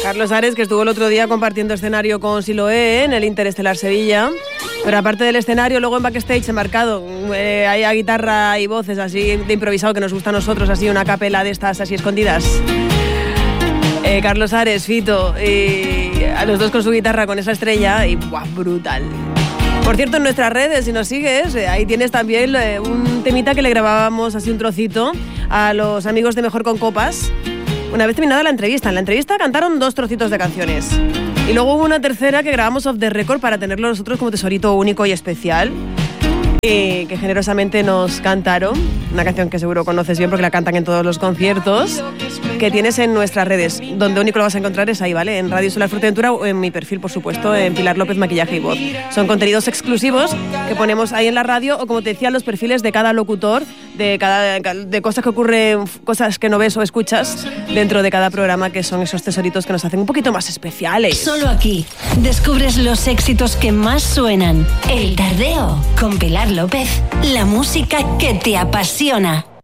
Carlos Ares, que estuvo el otro día compartiendo escenario con Siloé en el Interestelar Sevilla. Pero aparte del escenario, luego en backstage embarcado, hay a guitarra y voces así de improvisado que nos gusta a nosotros, así una capela de estas así escondidas. Carlos Ares, Fito, a los dos con su guitarra, con esa estrella, y ¡buah, brutal! Por cierto, en nuestras redes, si nos sigues, ahí tienes también un temita que le grabábamos así un trocito a los amigos de Mejor con Copas. Una vez terminada la entrevista. En la entrevista cantaron 2 trocitos de canciones. Y luego hubo una tercera que grabamos off the record para tenerlo nosotros como tesorito único y especial. Que generosamente nos cantaron. Una canción que seguro conoces bien porque la cantan en todos los conciertos. Que tienes en nuestras redes. Donde único lo vas a encontrar es ahí, ¿vale? En Radio Solar Fuerteventura o en mi perfil, por supuesto, en Pilar López Maquillaje y Voz. Son contenidos exclusivos que ponemos ahí en la radio o, como te decía, los perfiles de cada locutor, de cosas que ocurren, cosas que no ves o escuchas dentro de cada programa, que son esos tesoritos que nos hacen un poquito más especiales. Solo aquí descubres los éxitos que más suenan. El Tardeo con Pilar López, la música que te apasiona.